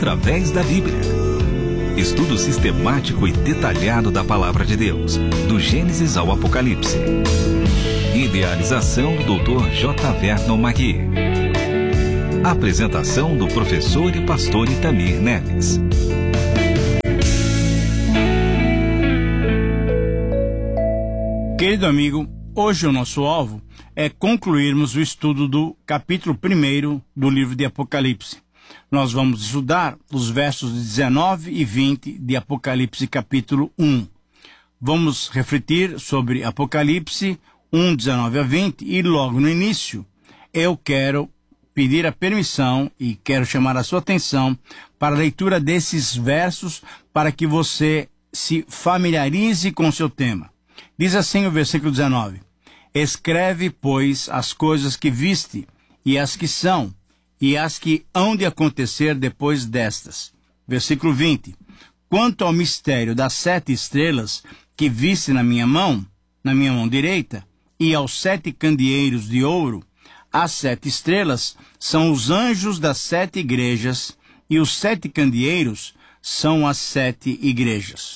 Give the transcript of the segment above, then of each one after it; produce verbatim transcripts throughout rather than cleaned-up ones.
através da Bíblia. Estudo sistemático e detalhado da Palavra de Deus, do Gênesis ao Apocalipse. Idealização do doutor J. Vernon Magui. Apresentação do professor e pastor Itamir Neves. Querido amigo, hoje o nosso alvo é concluirmos o estudo do capítulo primeiro do livro de Apocalipse. Nós vamos estudar os versos dezenove e vinte de Apocalipse capítulo um. Vamos refletir sobre Apocalipse um, dezenove a vinte, e logo no início eu quero pedir a permissão e quero chamar a sua atenção para a leitura desses versos para que você se familiarize com o seu tema. Diz assim o versículo dezenove: Escreve, pois, as coisas que viste, e as que são, e as que hão de acontecer depois destas. Versículo vinte. Quanto ao mistério das sete estrelas que viste na minha mão, na minha mão direita, e aos sete candeeiros de ouro, as sete estrelas são os anjos das sete igrejas, e os sete candeeiros são as sete igrejas.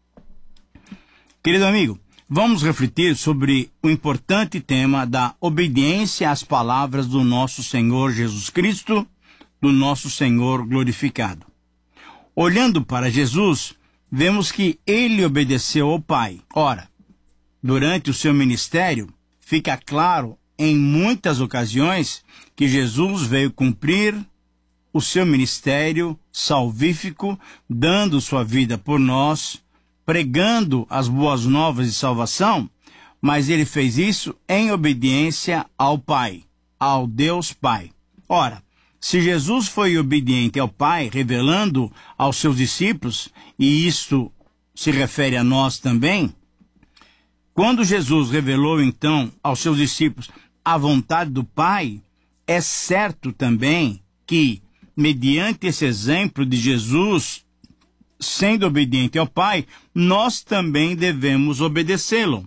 Querido amigo, vamos refletir sobre o importante tema da obediência às palavras do nosso Senhor Jesus Cristo, do nosso Senhor glorificado. Olhando para Jesus, vemos que ele obedeceu ao Pai. Ora, durante o seu ministério, fica claro em muitas ocasiões que Jesus veio cumprir o seu ministério salvífico, dando sua vida por nós, pregando as boas novas de salvação, mas ele fez isso em obediência ao Pai, ao Deus Pai. Ora, se Jesus foi obediente ao Pai, revelando aos seus discípulos, e isso se refere a nós também, quando Jesus revelou então aos seus discípulos a vontade do Pai, é certo também que, mediante esse exemplo de Jesus sendo obediente ao Pai, nós também devemos obedecê-lo.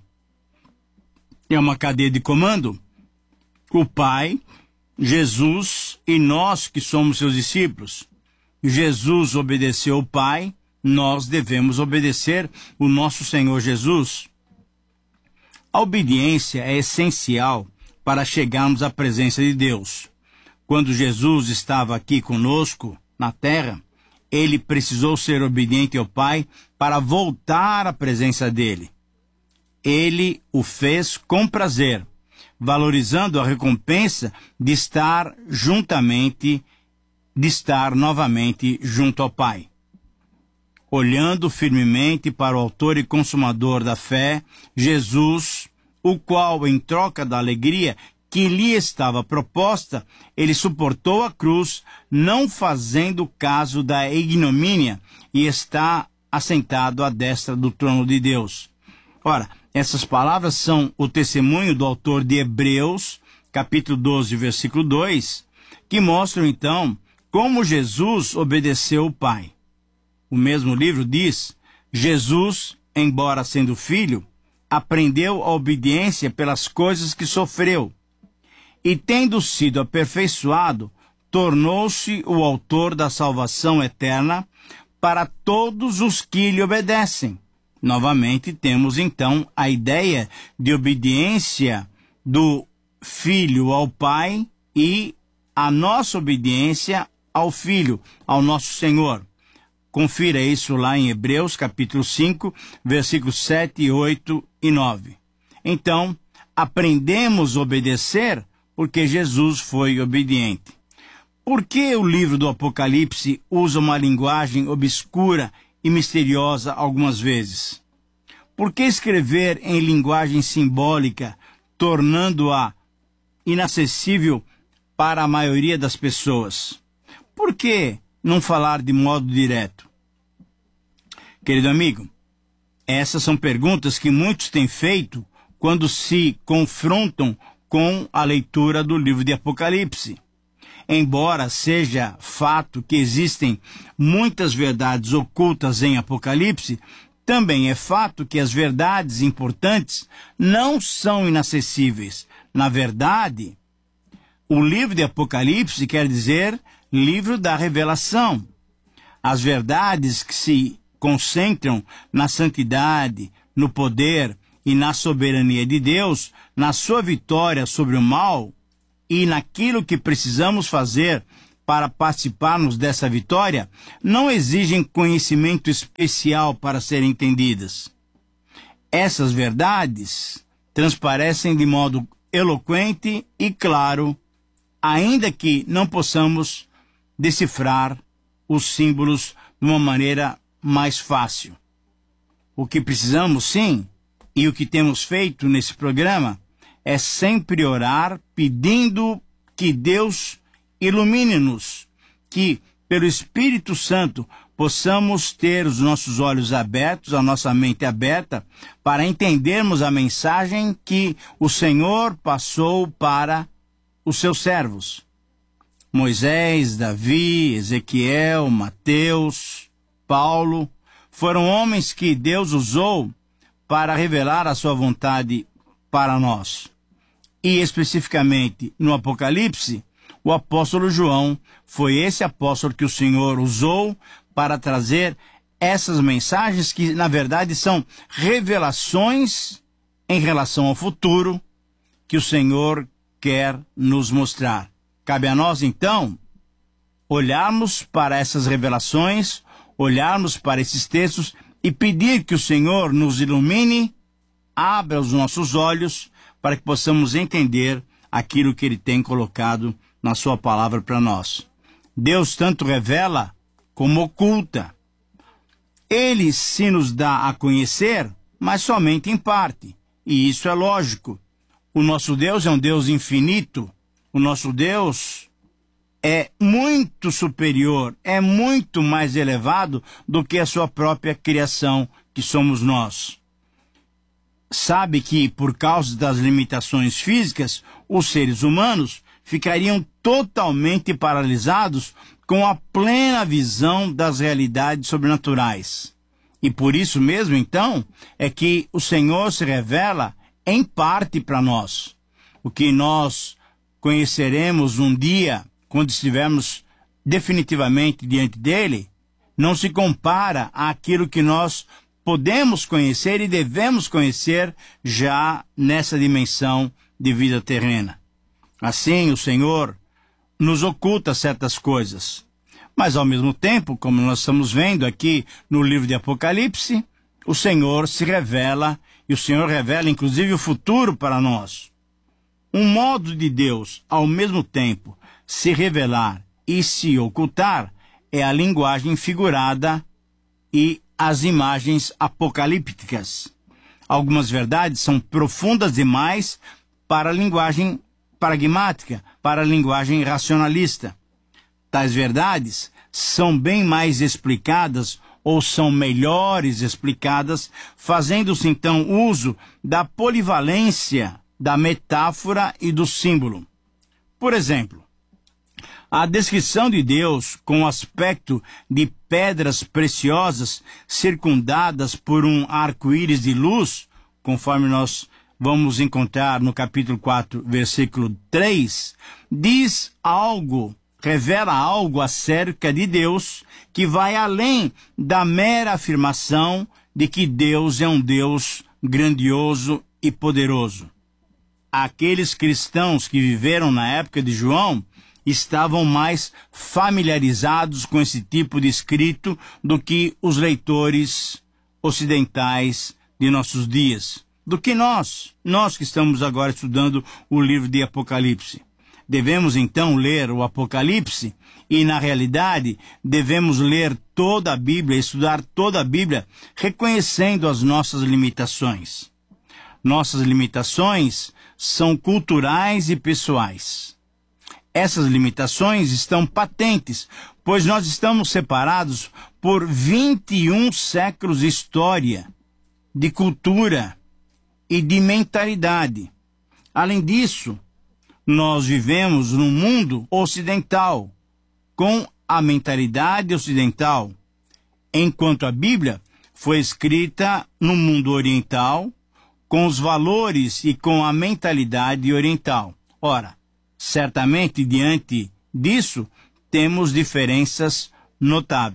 É uma cadeia de comando. O Pai, Jesus e nós que somos seus discípulos. Jesus obedeceu ao Pai, nós devemos obedecer o nosso Senhor Jesus. A obediência é essencial para chegarmos à presença de Deus. Quando Jesus estava aqui conosco na terra, ele precisou ser obediente ao Pai para voltar à presença dele. Ele o fez com prazer, valorizando a recompensa de estar juntamente, de estar novamente junto ao Pai. Olhando firmemente para o autor e consumador da fé, Jesus, o qual, em troca da alegria que lhe estava proposta, ele suportou a cruz, não fazendo caso da ignomínia, e está assentado à destra do trono de Deus. Ora, essas palavras são o testemunho do autor de Hebreus, capítulo doze, versículo dois, que mostram então como Jesus obedeceu o Pai. O mesmo livro diz: Jesus, embora sendo filho, aprendeu a obediência pelas coisas que sofreu, e tendo sido aperfeiçoado, tornou-se o autor da salvação eterna para todos os que lhe obedecem. Novamente temos então a ideia de obediência do Filho ao Pai e a nossa obediência ao Filho, ao nosso Senhor. Confira isso lá em Hebreus capítulo cinco, versículos sete, oito e nove. Então, aprendemos a obedecer porque Jesus foi obediente. Por que o livro do Apocalipse usa uma linguagem obscura e misteriosa algumas vezes? Por que escrever em linguagem simbólica, tornando-a inacessível para a maioria das pessoas? Por que não falar de modo direto? Querido amigo, essas são perguntas que muitos têm feito quando se confrontam com a leitura do livro de Apocalipse. Embora seja fato que existem muitas verdades ocultas em Apocalipse, também é fato que as verdades importantes não são inacessíveis. Na verdade, o livro de Apocalipse quer dizer livro da revelação. As verdades que se concentram na santidade, no poder e na soberania de Deus, na sua vitória sobre o mal e naquilo que precisamos fazer para participarmos dessa vitória, não exigem conhecimento especial para serem entendidas. Essas verdades transparecem de modo eloquente e claro, ainda que não possamos decifrar os símbolos de uma maneira mais fácil. O que precisamos, sim, e o que temos feito nesse programa, é sempre orar pedindo que Deus ilumine-nos, que pelo Espírito Santo possamos ter os nossos olhos abertos, a nossa mente aberta, para entendermos a mensagem que o Senhor passou para os seus servos. Moisés, Davi, Ezequiel, Mateus, Paulo, foram homens que Deus usou para revelar a sua vontade para nós. E especificamente no Apocalipse, o apóstolo João foi esse apóstolo que o Senhor usou para trazer essas mensagens que, na verdade, são revelações em relação ao futuro que o Senhor quer nos mostrar. Cabe a nós, então, olharmos para essas revelações, olharmos para esses textos e pedir que o Senhor nos ilumine, abra os nossos olhos para que possamos entender aquilo que Ele tem colocado na sua palavra para nós. Deus tanto revela como oculta. Ele se nos dá a conhecer, mas somente em parte. E isso é lógico. O nosso Deus é um Deus infinito. O nosso Deus é muito superior, é muito mais elevado do que a sua própria criação, que somos nós. Sabe que, por causa das limitações físicas, os seres humanos ficariam totalmente paralisados com a plena visão das realidades sobrenaturais. E por isso mesmo, então, é que o Senhor se revela em parte para nós. O que nós conheceremos um dia, quando estivermos definitivamente diante dele, não se compara àquilo que nós podemos conhecer e devemos conhecer já nessa dimensão de vida terrena. Assim, o Senhor nos oculta certas coisas. Mas, ao mesmo tempo, como nós estamos vendo aqui no livro de Apocalipse, o Senhor se revela, e o Senhor revela, inclusive, o futuro para nós. Um modo de Deus, ao mesmo tempo, se revelar e se ocultar é a linguagem figurada e as imagens apocalípticas. Algumas verdades são profundas demais para a linguagem pragmática, para a linguagem racionalista. Tais verdades são bem mais explicadas ou são melhores explicadas, fazendo-se então uso da polivalência, da metáfora e do símbolo. Por exemplo, a descrição de Deus com o aspecto de pedras preciosas circundadas por um arco-íris de luz, conforme nós vamos encontrar no capítulo quatro, versículo três, diz algo, revela algo acerca de Deus que vai além da mera afirmação de que Deus é um Deus grandioso e poderoso. Aqueles cristãos que viveram na época de João estavam mais familiarizados com esse tipo de escrito do que os leitores ocidentais de nossos dias, do que nós, nós que estamos agora estudando o livro de Apocalipse. Devemos então ler o Apocalipse e, na realidade, devemos ler toda a Bíblia, estudar toda a Bíblia, reconhecendo as nossas limitações. Nossas limitações são culturais e pessoais. Essas limitações estão patentes, pois nós estamos separados por vinte e um séculos de história, de cultura e de mentalidade. Além disso, nós vivemos num mundo ocidental, com a mentalidade ocidental, enquanto a Bíblia foi escrita no mundo oriental, com os valores e com a mentalidade oriental. Ora, certamente, diante disso, temos diferenças notáveis.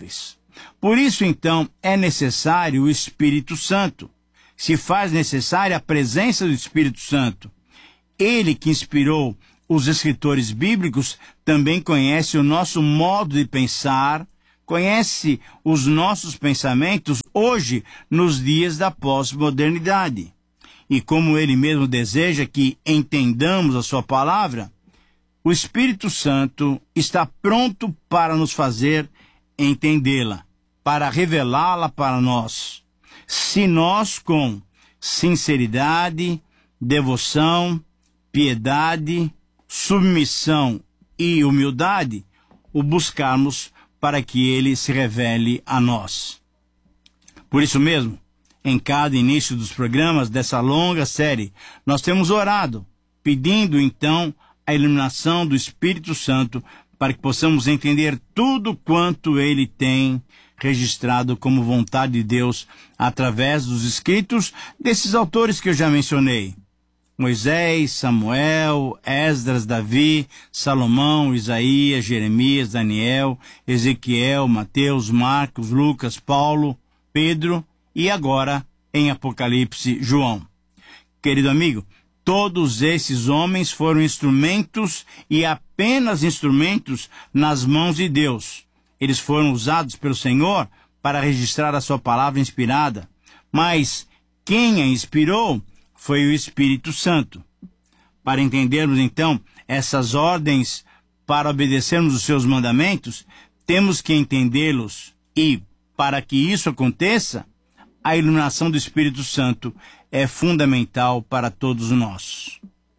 Por isso, então, é necessário o Espírito Santo. Se faz necessária a presença do Espírito Santo. Ele que inspirou os escritores bíblicos também conhece o nosso modo de pensar, conhece os nossos pensamentos hoje, nos dias da pós-modernidade. E como ele mesmo deseja que entendamos a sua palavra, o Espírito Santo está pronto para nos fazer entendê-la, para revelá-la para nós. Se nós, com sinceridade, devoção, piedade, submissão e humildade, o buscarmos para que ele se revele a nós. Por isso mesmo, em cada início dos programas dessa longa série, nós temos orado, pedindo então a iluminação do Espírito Santo para que possamos entender tudo quanto ele tem registrado como vontade de Deus através dos escritos desses autores que eu já mencionei. Moisés, Samuel, Esdras, Davi, Salomão, Isaías, Jeremias, Daniel, Ezequiel, Mateus, Marcos, Lucas, Paulo, Pedro e agora, em Apocalipse, João. Querido amigo, todos esses homens foram instrumentos e apenas instrumentos nas mãos de Deus. Eles foram usados pelo Senhor para registrar a sua palavra inspirada. Mas quem a inspirou foi o Espírito Santo. Para entendermos, então, essas ordens para obedecermos os seus mandamentos, temos que entendê-los e, para que isso aconteça, a iluminação do Espírito Santo é fundamental para todos nós.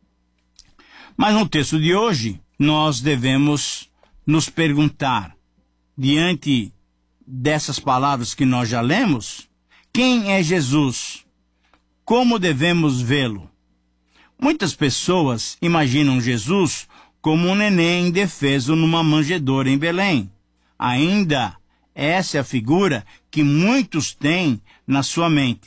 Mas no texto de hoje, nós devemos nos perguntar, diante dessas palavras que nós já lemos, quem é Jesus? Como devemos vê-lo? Muitas pessoas imaginam Jesus como um neném indefeso numa manjedoura em Belém. Ainda essa é a figura que muitos têm na sua mente.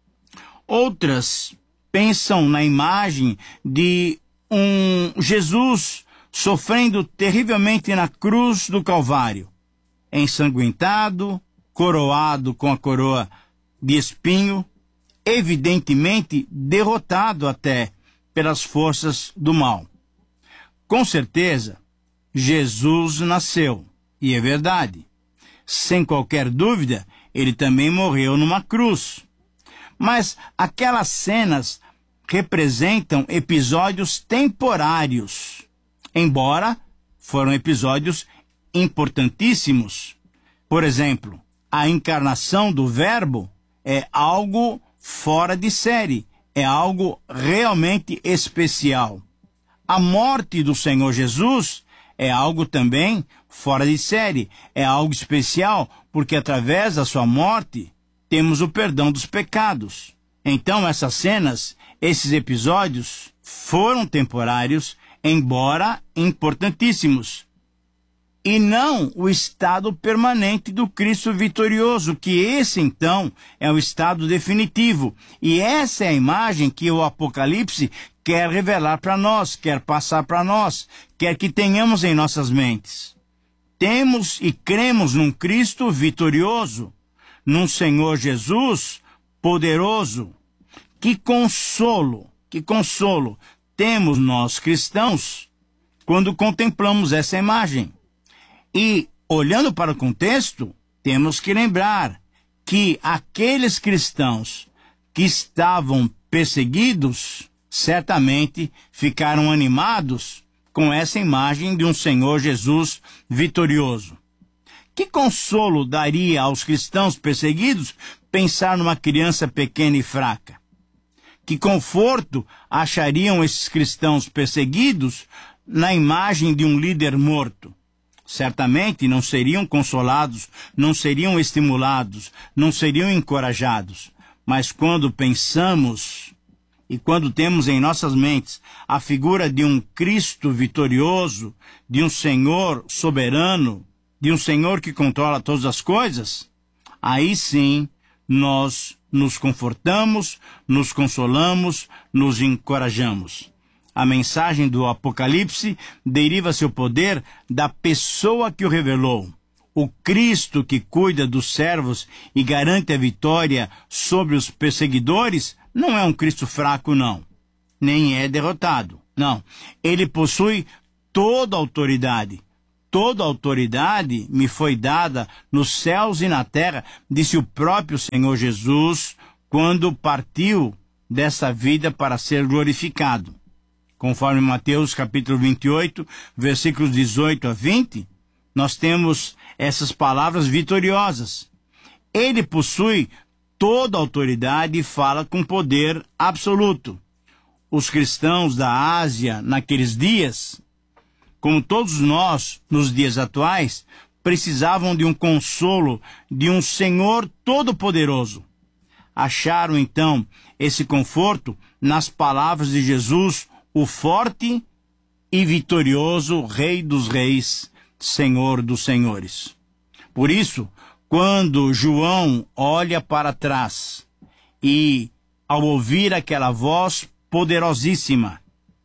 Outras pensam na imagem de um Jesus sofrendo terrivelmente na cruz do Calvário, ensanguentado, coroado com a coroa de espinho, evidentemente derrotado até pelas forças do mal. Com certeza, Jesus nasceu, e é verdade. Sem qualquer dúvida, ele também morreu numa cruz. Mas aquelas cenas representam episódios temporários, embora foram episódios importantíssimos. Por exemplo, a encarnação do Verbo é algo fora de série, é algo realmente especial. A morte do Senhor Jesus é algo também fora de série, é algo especial, porque através da sua morte temos o perdão dos pecados. Então essas cenas, esses episódios foram temporários, embora importantíssimos. E não o estado permanente do Cristo vitorioso, que esse então é o estado definitivo. E essa é a imagem que o Apocalipse quer revelar para nós, quer passar para nós, quer que tenhamos em nossas mentes. Temos e cremos num Cristo vitorioso, num Senhor Jesus poderoso. Que consolo, que consolo temos nós cristãos quando contemplamos essa imagem. E, olhando para o contexto, temos que lembrar que aqueles cristãos que estavam perseguidos, certamente ficaram animados com essa imagem de um Senhor Jesus vitorioso. Que consolo daria aos cristãos perseguidos pensar numa criança pequena e fraca? Que conforto achariam esses cristãos perseguidos na imagem de um líder morto? Certamente não seriam consolados, não seriam estimulados, não seriam encorajados. Mas quando pensamos e quando temos em nossas mentes a figura de um Cristo vitorioso, de um Senhor soberano, de um Senhor que controla todas as coisas, aí sim nós nos confortamos, nos consolamos, nos encorajamos. A mensagem do Apocalipse deriva seu poder da pessoa que o revelou, o Cristo que cuida dos servos e garante a vitória sobre os perseguidores, não é um Cristo fraco, não. Nem é derrotado. Não. Ele possui toda a autoridade. Toda a autoridade me foi dada nos céus e na terra, disse o próprio Senhor Jesus, quando partiu dessa vida para ser glorificado. Conforme Mateus capítulo vinte e oito, versículos dezoito a vinte, nós temos essas palavras vitoriosas. Ele possui toda a autoridade e fala com poder absoluto. Os cristãos da Ásia, naqueles dias, como todos nós, nos dias atuais, precisavam de um consolo, de um Senhor todo-poderoso. Acharam, então, esse conforto nas palavras de Jesus, o forte e vitorioso Rei dos Reis, Senhor dos Senhores. Por isso, quando João olha para trás e, ao ouvir aquela voz poderosíssima,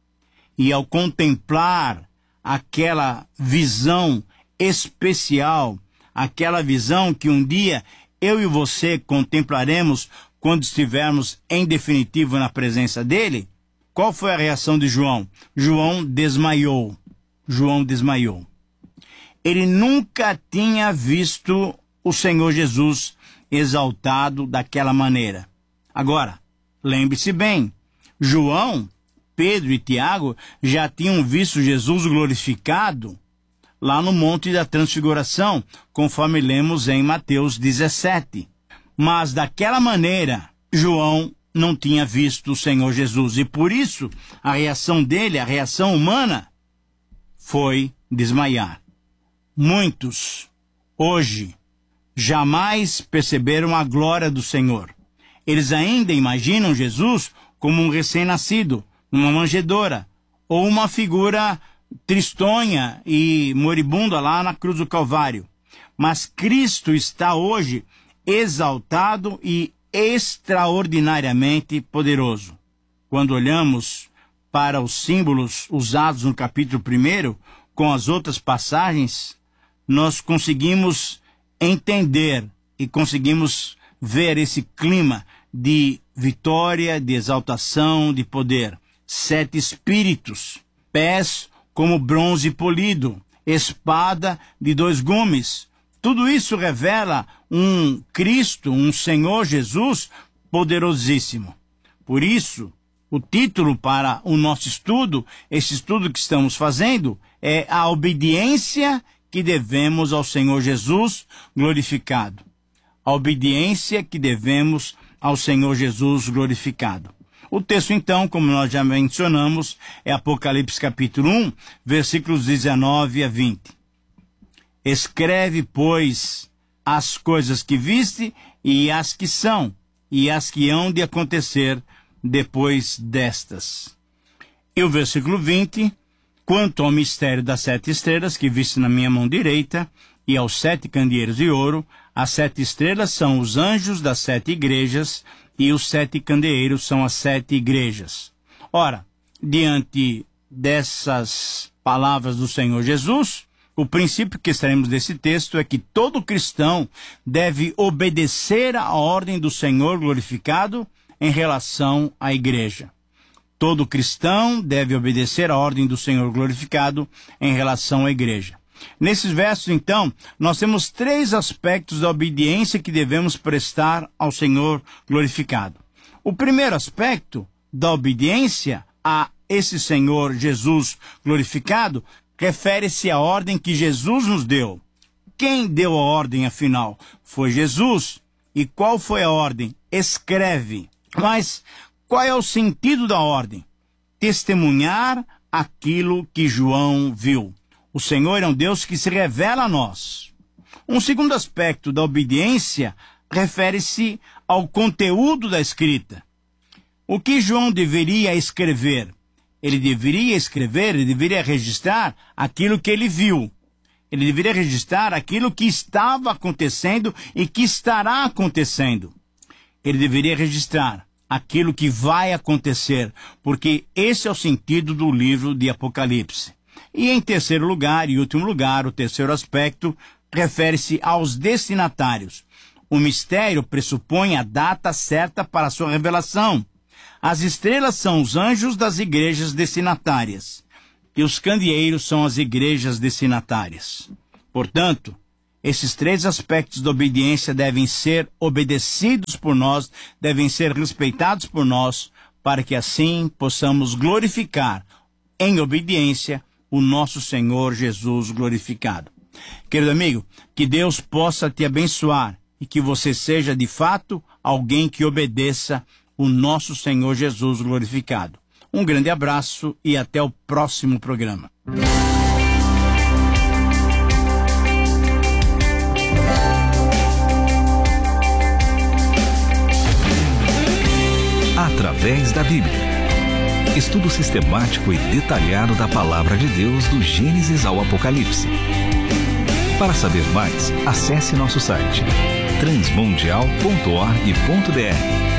e ao contemplar aquela visão especial, aquela visão que um dia eu e você contemplaremos quando estivermos em definitivo na presença dele, qual foi a reação de João? João desmaiou. João desmaiou. Ele nunca tinha visto o Senhor Jesus exaltado daquela maneira. Agora, lembre-se bem, João, Pedro e Tiago já tinham visto Jesus glorificado lá no Monte da Transfiguração, conforme lemos em Mateus dezessete. Mas daquela maneira, João não tinha visto o Senhor Jesus. E por isso, a reação dele, a reação humana, foi desmaiar. Muitos, hoje, jamais perceberam a glória do Senhor. Eles ainda imaginam Jesus como um recém-nascido, uma manjedoura, ou uma figura tristonha e moribunda lá na cruz do Calvário. Mas Cristo está hoje exaltado e extraordinariamente poderoso. Quando olhamos para os símbolos usados no capítulo primeiro, com as outras passagens, nós conseguimos entender e conseguimos ver esse clima de vitória, de exaltação, de poder. Sete espíritos, pés como bronze polido, espada de dois gumes. Tudo isso revela um Cristo, um Senhor Jesus poderosíssimo. Por isso, o título para o nosso estudo, esse estudo que estamos fazendo, é a obediência que devemos ao Senhor Jesus glorificado. A obediência que devemos ao Senhor Jesus glorificado. O texto, então, como nós já mencionamos, é Apocalipse capítulo um, versículos dezenove a vinte. Escreve, pois, as coisas que viste e as que são, e as que hão de acontecer depois destas. E o versículo vinte, quanto ao mistério das sete estrelas que viste na minha mão direita, e aos sete candeeiros de ouro, as sete estrelas são os anjos das sete igrejas, e os sete candeeiros são as sete igrejas. Ora, diante dessas palavras do Senhor Jesus, o princípio que extraímos desse texto é que todo cristão deve obedecer à ordem do Senhor glorificado em relação à igreja. Todo cristão deve obedecer à ordem do Senhor glorificado em relação à igreja. Nesses versos, então, nós temos três aspectos da obediência que devemos prestar ao Senhor glorificado. O primeiro aspecto da obediência a esse Senhor Jesus glorificado refere-se à ordem que Jesus nos deu. Quem deu a ordem, afinal? Foi Jesus. E qual foi a ordem? Escreve. Mas qual é o sentido da ordem? Testemunhar aquilo que João viu. O Senhor é um Deus que se revela a nós. Um segundo aspecto da obediência refere-se ao conteúdo da escrita. O que João deveria escrever? Ele deveria escrever, ele deveria registrar aquilo que ele viu. Ele deveria registrar aquilo que estava acontecendo e que estará acontecendo. Ele deveria registrar aquilo que vai acontecer, porque esse é o sentido do livro de Apocalipse. E em terceiro lugar, e último lugar, o terceiro aspecto refere-se aos destinatários. O mistério pressupõe a data certa para sua revelação. As estrelas são os anjos das igrejas destinatárias, e os candeeiros são as igrejas destinatárias. Portanto, esses três aspectos da obediência devem ser obedecidos por nós, devem ser respeitados por nós, para que assim possamos glorificar em obediência o nosso Senhor Jesus glorificado. Querido amigo, que Deus possa te abençoar e que você seja de fato alguém que obedeça o nosso Senhor Jesus glorificado. Um grande abraço e até o próximo programa. Através da Bíblia. Estudo sistemático e detalhado da Palavra de Deus do Gênesis ao Apocalipse. Para saber mais, acesse nosso site transmundial ponto org ponto br.